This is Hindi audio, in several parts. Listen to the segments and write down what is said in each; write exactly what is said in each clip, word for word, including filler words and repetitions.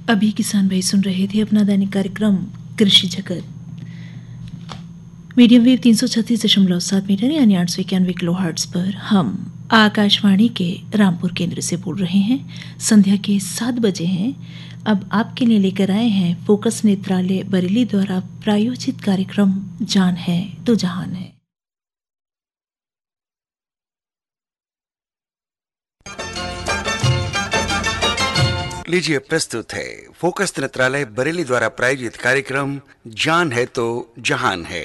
अभी किसान भाई सुन रहे थे अपना दैनिक कार्यक्रम कृषि जगत। मीडियम वेव तीन सौ छत्तीस दशमलव सात मीटर यानी आठ सौ इक्यानवे किलो हर्ट्ज पर हम आकाशवाणी के रामपुर केंद्र से बोल रहे हैं। संध्या के सात बजे हैं। अब आपके लिए लेकर आए हैं फोकस नेत्रालय बरेली द्वारा प्रायोजित कार्यक्रम जान है तो जहान है। लीजिए प्रस्तुत है फोकस नेत्रालय बरेली द्वारा प्रायोजित कार्यक्रम जान है तो जहान है।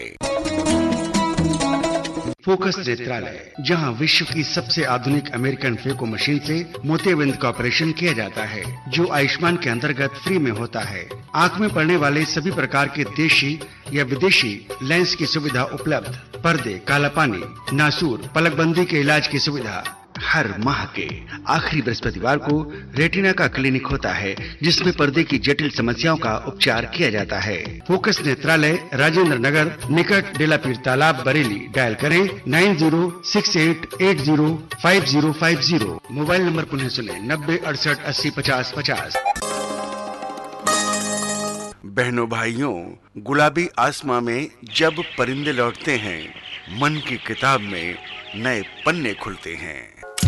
फोकस नेत्रालय, जहां विश्व की सबसे आधुनिक अमेरिकन फेको मशीन से मोतियाबिंद का ऑपरेशन किया जाता है, जो आयुष्मान के अंतर्गत फ्री में होता है। आंख में पड़ने वाले सभी प्रकार के देशी या विदेशी लेंस की सुविधा उपलब्ध। पर्दे, काला पानी, नासूर, पलकबंदी के इलाज की सुविधा। हर माह के आखिरी बृहस्पतिवार को रेटिना का क्लिनिक होता है, जिसमें पर्दे की जटिल समस्याओं का उपचार किया जाता है। फोकस नेत्रालय, राजेंद्र नगर, निकट डेलापीर तालाब, बरेली। डायल करें nine zero six eight eight zero five zero five zero. Mobile number पुनः सुने नब्बे अड़सठ अस्सी पचास पचास। बहनों भाइयों, गुलाबी आसमां में जब परिंदे लौटते हैं, मन की किताब में नए पन्ने खुलते हैं।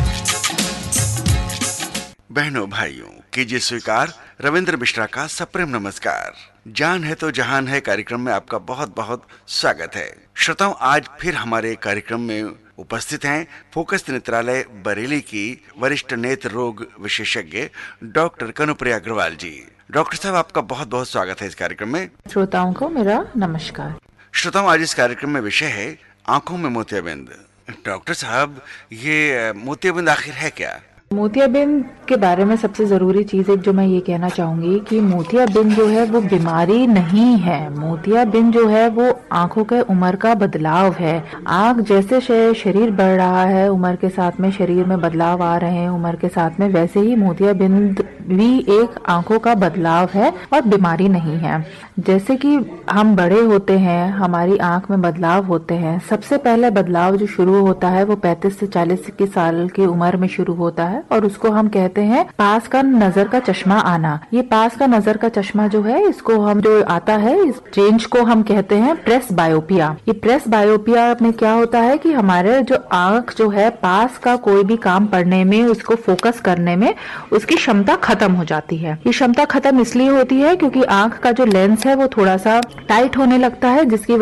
बहनों भाइयों, कीजिए स्वीकार रविंद्र मिश्रा का सप्रेम नमस्कार। जान है तो जहान है कार्यक्रम में आपका बहुत बहुत स्वागत है। श्रोताओं, आज फिर हमारे कार्यक्रम में उपस्थित हैं फोकस नेत्रालय बरेली की वरिष्ठ नेत्र रोग विशेषज्ञ डॉक्टर कनुप्रिया अग्रवाल जी। डॉक्टर साहब, आपका बहुत बहुत स्वागत है इस कार्यक्रम में। श्रोताओं को मेरा नमस्कार। श्रोताओं, आज इस कार्यक्रम में विषय है आंखों में मोतियाबिंद। डॉक्टर साहब, ये मोतियाबिंद आखिर है क्या? मोतियाबिंद के बारे में सबसे जरूरी चीज एक जो मैं ये कहना चाहूंगी कि मोतियाबिंद जो है वो बीमारी नहीं है। मोतियाबिंद जो है वो आंखों के उम्र का बदलाव है। आंख जैसे शरीर बढ़ रहा है, उम्र के साथ में शरीर में बदलाव आ रहे हैं उम्र के साथ में, वैसे ही मोतियाबिंद भी एक आंखों का बदलाव है और बीमारी नहीं है। जैसे कि हम बड़े होते हैं, हमारी आंख में बदलाव होते हैं। सबसे पहले बदलाव जो शुरू होता है वो पैंतीस से चालीस की साल की उम्र में शुरू होता है और उसको हम कहते हैं पास का नजर का चश्मा आना। ये पास का नजर का चश्मा जो है, इसको हम जो आता है इस चेंज को हम कहते हैं प्रेस बायोपिया। ये प्रेस बायोपिया में क्या होता है कि हमारे जो आंख जो है पास का कोई भी काम पढ़ने में, उसको फोकस करने में उसकी क्षमता खत्म हो जाती है। ये क्षमता खत्म इसलिए होती है क्योंकि आंख का जो लेंस है वो थोड़ा सा टाइट होने लगता है, जिसकी